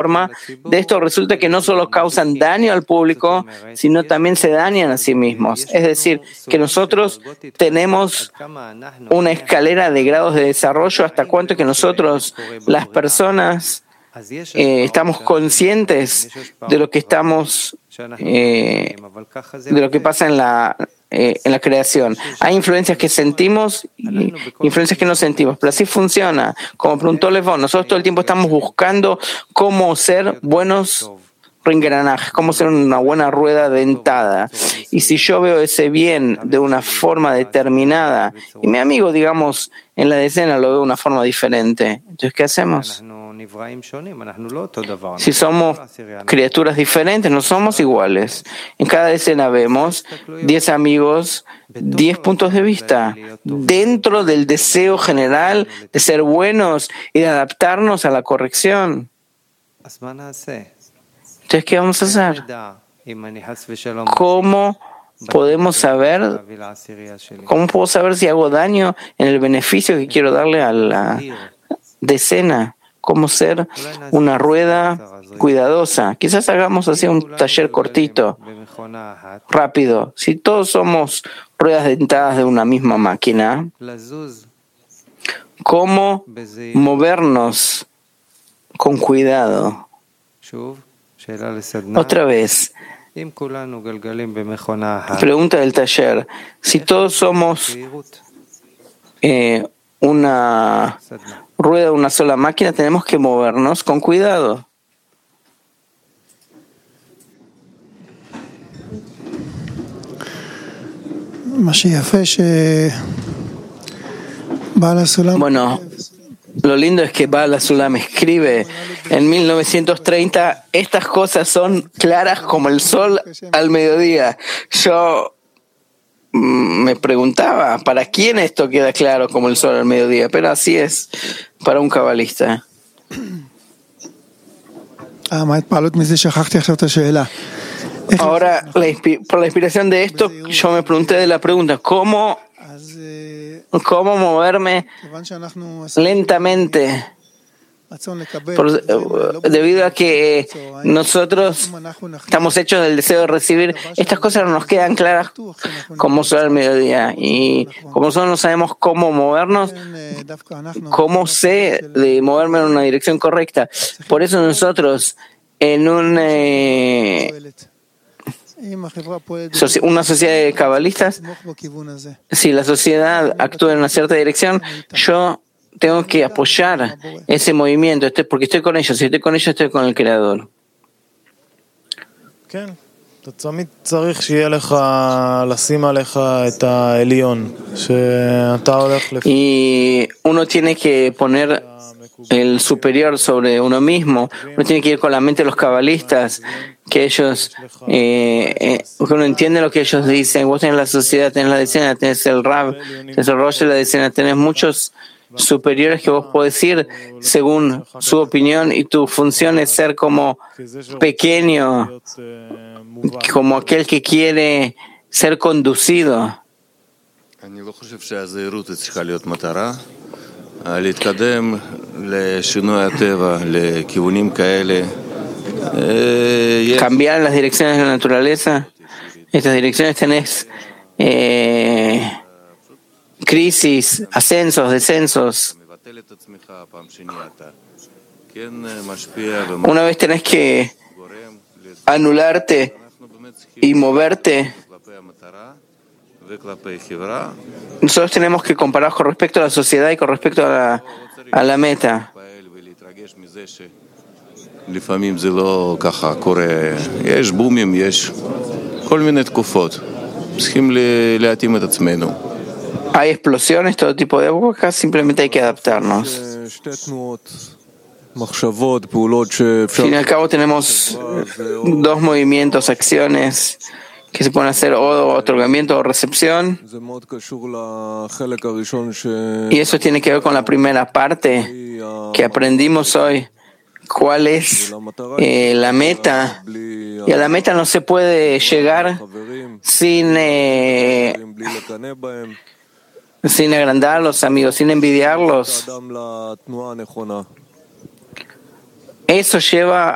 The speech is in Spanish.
forma, de esto resulta que no solo causan daño al público, sino también se dañan a sí mismos. Es decir, que nosotros tenemos una escalera de grados de desarrollo hasta cuánto que nosotros, las personas, estamos conscientes de lo que de lo que pasa en la creación. Hay influencias que sentimos y influencias que no sentimos, pero así funciona. Como preguntó Levon, nosotros todo el tiempo estamos buscando cómo ser buenos engranajes, cómo ser una buena rueda dentada. Y si yo veo ese bien de una forma determinada y mi amigo, digamos, en la decena lo veo de una forma diferente, entonces ¿qué hacemos? Si somos criaturas diferentes, no somos iguales. En cada decena vemos 10 amigos, 10 puntos de vista, dentro del deseo general de ser buenos y de adaptarnos a la corrección. Entonces, ¿qué vamos a hacer? ¿Cómo podemos saber? ¿Cómo puedo saber si hago daño en el beneficio que quiero darle a la decena? ¿Cómo ser una rueda cuidadosa? Quizás hagamos así un taller cortito, rápido. Si todos somos ruedas dentadas de una misma máquina, ¿cómo movernos con cuidado? Otra vez, pregunta del taller. Si todos somos una rueda de una sola máquina, tenemos que movernos con cuidado. Bueno, lo lindo es que Baal HaSulam escribe en 1930, estas cosas son claras como el sol al mediodía. Yo me preguntaba, ¿para quién esto queda claro como el sol al mediodía? Pero así es para un cabalista. Ahora, por la inspiración de esto, yo me pregunté de la pregunta, ¿cómo moverme lentamente? Debido a que nosotros estamos hechos del deseo de recibir, estas cosas no nos quedan claras como son al mediodía. Y como nosotros no sabemos cómo movernos, ¿cómo sé de moverme en una dirección correcta? Por eso nosotros, en una sociedad de cabalistas, si la sociedad actúa en una cierta dirección, yo tengo que apoyar ese movimiento, porque estoy con ellos. Si estoy con ellos, estoy con el Creador. Y uno tiene que poner el superior sobre uno mismo. Uno tiene que ir con la mente de los cabalistas, que ellos, uno entiende lo que ellos dicen. Vos tenés la sociedad, tenés la decena, tenés el Rab, tenés el Rosh de la decena, tenés muchos superiores que vos podés ir según su opinión, y tu función es ser como pequeño, como aquel que quiere ser conducido. Cambiar las direcciones de la naturaleza. Estas direcciones tenés crisis, ascensos, descensos. Una vez tenés que anularte y moverte. Nosotros tenemos que comparar con respecto a la sociedad y con respecto a la meta. Hay explosiones, todo tipo de épocas, simplemente hay que adaptarnos. Al fin y al cabo tenemos dos movimientos, acciones que se pueden hacer, o otorgamiento o recepción. Y eso tiene que ver con la primera parte que aprendimos hoy. ¿Cuál es la meta? Y a la meta no se puede llegar sin agrandar a los amigos, sin envidiarlos. Eso lleva